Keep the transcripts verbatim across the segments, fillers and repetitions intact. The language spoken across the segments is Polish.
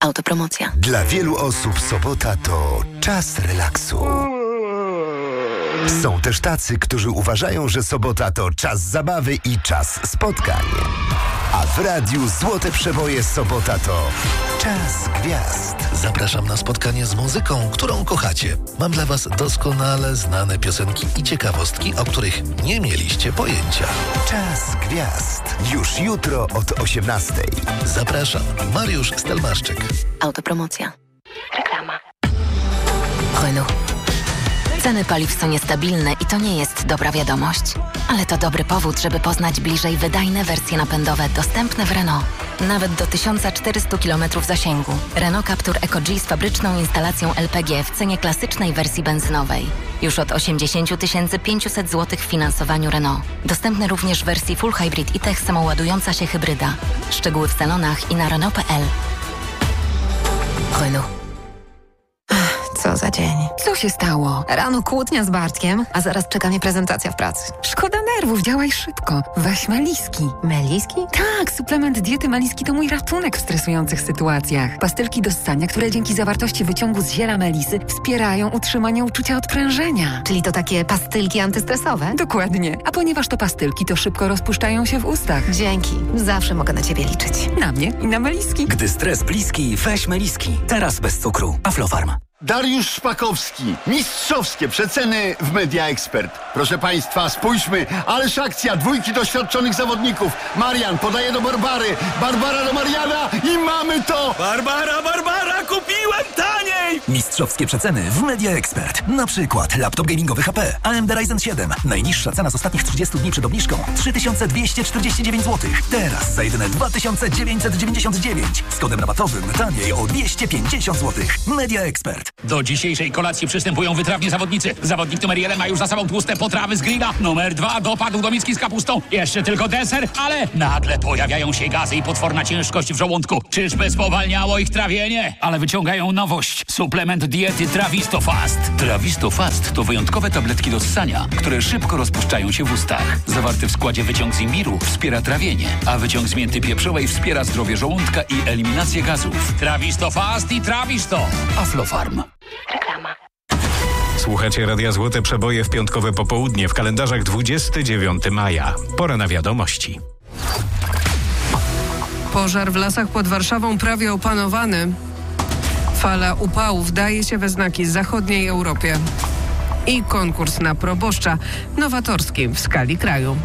Autopromocja. Dla wielu osób sobota to czas relaksu. Są też tacy, którzy uważają, że sobota to czas zabawy i czas spotkań. A w radiu Złote Przeboje sobota to czas gwiazd. Zapraszam na spotkanie z muzyką, którą kochacie. Mam dla Was doskonale znane piosenki i ciekawostki, o których nie mieliście pojęcia. Czas gwiazd. Już jutro od osiemnastej. Zapraszam. Mariusz Stelmaszczyk. Autopromocja. Reklama. Renault. Ceny paliw są niestabilne i to nie jest dobra wiadomość. Ale to dobry powód, żeby poznać bliżej wydajne wersje napędowe dostępne w Renault. Nawet do tysiąc czterysta kilometrów zasięgu. Renault Captur Eco-G z fabryczną instalacją L P G w cenie klasycznej wersji benzynowej. Już od osiemdziesiąt tysięcy pięćset złotych w finansowaniu Renault. Dostępny również w wersji Full Hybrid i Tech samoładująca się hybryda. Szczegóły w salonach i na Renault kropka p l. Renault. Co za dzień. Co się stało? Rano kłótnia z Bartkiem, a zaraz czeka mnie prezentacja w pracy. Szkoda nerwów, działaj szybko. Weź Meliski. Meliski? Tak, suplement diety Meliski to mój ratunek w stresujących sytuacjach. Pastylki do ssania, które dzięki zawartości wyciągu z ziela melisy wspierają utrzymanie uczucia odprężenia. Czyli to takie pastylki antystresowe? Dokładnie. A ponieważ to pastylki, to szybko rozpuszczają się w ustach. Dzięki. Zawsze mogę na Ciebie liczyć. Na mnie i na Meliski. Gdy stres bliski, weź Meliski. Teraz bez cukru. Aflofarm. Dariusz Szpakowski. Mistrzowskie przeceny w Media Expert. Proszę Państwa, spójrzmy, ależ akcja dwójki doświadczonych zawodników. Marian podaje do Barbary, Barbara do Mariana i mamy to! Barbara, Barbara, kupiłem taniej! Mistrzowskie przeceny w Media Expert. Na przykład laptop gamingowy H P A M D Ryzen siedem. Najniższa cena z ostatnich trzydziestu dni przed obniżką trzy tysiące dwieście czterdzieści dziewięć złotych. Teraz za jedyne dwa tysiące dziewięćset dziewięćdziesiąt dziewięć. Z kodem rabatowym taniej o dwieście pięćdziesiąt złotych. Media Expert. Do dzisiejszej kolacji przystępują wytrawni zawodnicy. Zawodnik numer jeden ma już za sobą tłuste potrawy z grilla. Numer dwa dopadł do miski z kapustą. Jeszcze tylko deser, ale nagle pojawiają się gazy i potworna ciężkość w żołądku. Czyżby spowalniało ich trawienie? Ale wyciągają nowość. Suplement diety Trawisto Fast. Trawisto Fast to wyjątkowe tabletki do ssania, które szybko rozpuszczają się w ustach. Zawarty w składzie wyciąg z imbiru wspiera trawienie, a wyciąg z mięty pieprzowej wspiera zdrowie żołądka i eliminację gazów. Trawisto Fast i Trawisto. Aflofarm. Reklama. Słuchacie Radia Złote Przeboje w piątkowe popołudnie w kalendarzach dwudziestego dziewiątego maja. Pora na wiadomości. Pożar w lasach pod Warszawą prawie opanowany. Fala upałów daje się we znaki zachodniej Europie. I konkurs na proboszcza, nowatorski w skali kraju.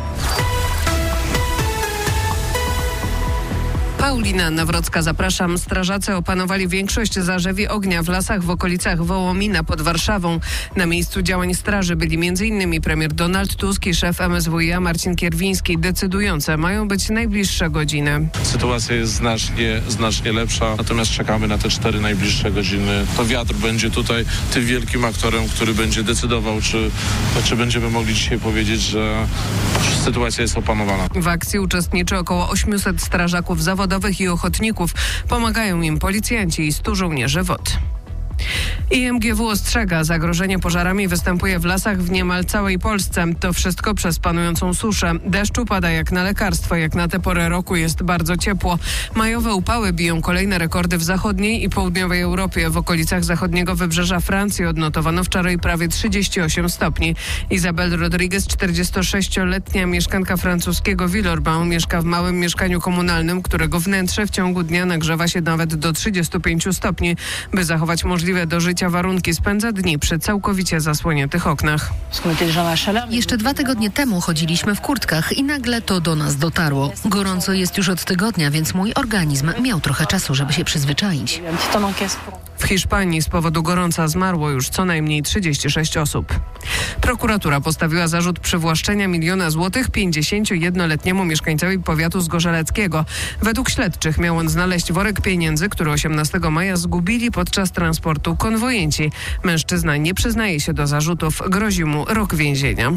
Paulina Nawrocka, zapraszam. Strażacy opanowali większość zarzewi ognia w lasach w okolicach Wołomina pod Warszawą. Na miejscu działań straży byli m in premier Donald Tusk i szef M S W i A Marcin Kierwiński. Decydujące mają być najbliższe godziny. Sytuacja jest znacznie, znacznie lepsza, natomiast czekamy na te cztery najbliższe godziny. To wiatr będzie tutaj tym wielkim aktorem, który będzie decydował, czy, czy będziemy mogli dzisiaj powiedzieć, że sytuacja jest opanowana. W akcji uczestniczy około osiemset strażaków zawodowych i ochotników. Pomagają im policjanci i stu żołnierzy W O D. I M G W ostrzega, zagrożenie pożarami występuje w lasach w niemal całej Polsce. To wszystko przez panującą suszę. Deszczu pada jak na lekarstwo, jak na tę porę roku jest bardzo ciepło. Majowe upały biją kolejne rekordy w zachodniej i południowej Europie. W okolicach zachodniego wybrzeża Francji odnotowano wczoraj prawie trzydzieści osiem stopni. Izabel Rodriguez, czterdziestosześcioletnia mieszkanka francuskiego Villeurbanne, mieszka w małym mieszkaniu komunalnym, którego wnętrze w ciągu dnia nagrzewa się nawet do trzydziestu pięciu stopni. By zachować możliwość do życia warunki, spędza dni przy całkowicie zasłoniętych oknach. Jeszcze dwa tygodnie temu chodziliśmy w kurtkach i nagle to do nas dotarło. Gorąco jest już od tygodnia, więc mój organizm miał trochę czasu, żeby się przyzwyczaić. W Hiszpanii z powodu gorąca zmarło już co najmniej trzydzieści sześć osób. Prokuratura postawiła zarzut przywłaszczenia miliona złotych pięćdziesięciojednoletniemu mieszkańcowi powiatu zgorzeleckiego. Według śledczych miał on znaleźć worek pieniędzy, który osiemnastego maja zgubili podczas transportu konwojenci. Mężczyzna nie przyznaje się do zarzutów, grozi mu rok więzienia.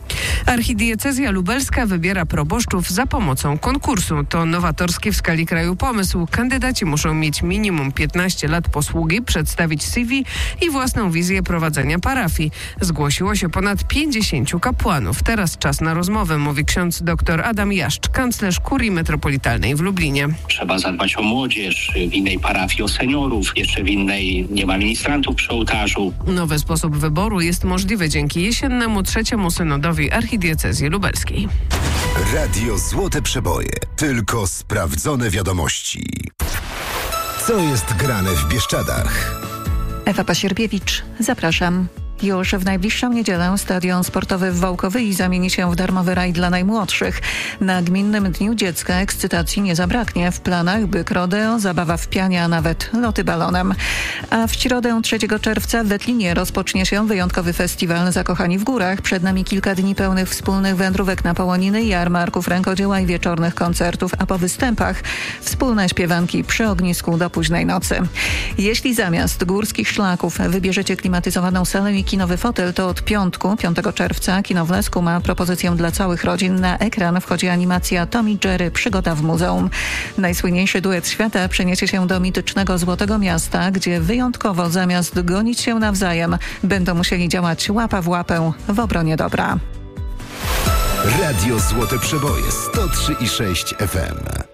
Archidiecezja lubelska wybiera proboszczów za pomocą konkursu. To nowatorski w skali kraju pomysł. Kandydaci muszą mieć minimum piętnaście lat posługi, przedstawić C V i własną wizję prowadzenia parafii. Zgłosiło się ponad pięćdziesięciu kapłanów. Teraz czas na rozmowę, mówi ksiądz dr Adam Jaszcz, kanclerz kurii metropolitalnej w Lublinie. Trzeba zadbać o młodzież, w innej parafii o seniorów, jeszcze w innej nie ma ministrantów przy ołtarzu. Nowy sposób wyboru jest możliwy dzięki jesiennemu trzeciemu synodowi archidiecezji lubelskiej. Radio Złote Przeboje. Tylko sprawdzone wiadomości. Co jest grane w Bieszczadach? Ewa Pasierbiewicz, zapraszam. Już w najbliższą niedzielę stadion sportowy w Wałkowyi zamieni się w darmowy raj dla najmłodszych. Na Gminnym Dniu Dziecka ekscytacji nie zabraknie. W planach byk rodeo, zabawa w pianie, a nawet loty balonem. A w środę trzeciego czerwca w Wetlinie rozpocznie się wyjątkowy festiwal Zakochani w Górach. Przed nami kilka dni pełnych wspólnych wędrówek na Połoniny, jarmarków rękodzieła i wieczornych koncertów, a po występach wspólne śpiewanki przy ognisku do późnej nocy. Jeśli zamiast górskich szlaków wybierzecie klimatyzowaną salę i kinowy fotel, to od piątku, piątego czerwca, Kino w Lesku ma propozycję dla całych rodzin. Na ekran wchodzi animacja Tom i Jerry, przygoda w muzeum. Najsłynniejszy duet świata przeniesie się do mitycznego Złotego Miasta, gdzie wyjątkowo zamiast gonić się nawzajem, będą musieli działać łapa w łapę w obronie dobra. Radio Złote Przeboje sto trzy i sześć F M.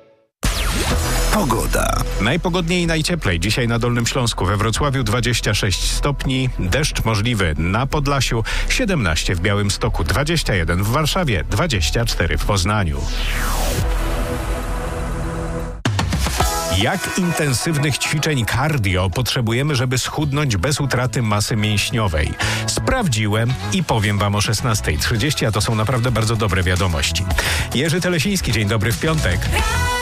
Pogoda. Najpogodniej i najcieplej dzisiaj na Dolnym Śląsku, we Wrocławiu dwadzieścia sześć stopni, deszcz możliwy na Podlasiu, siedemnaście w Białymstoku, dwadzieścia jeden w Warszawie, dwadzieścia cztery w Poznaniu. Jak intensywnych ćwiczeń cardio potrzebujemy, żeby schudnąć bez utraty masy mięśniowej? Sprawdziłem i powiem wam o szesnasta trzydzieści, a to są naprawdę bardzo dobre wiadomości. Jerzy Telesiński, dzień dobry w piątek.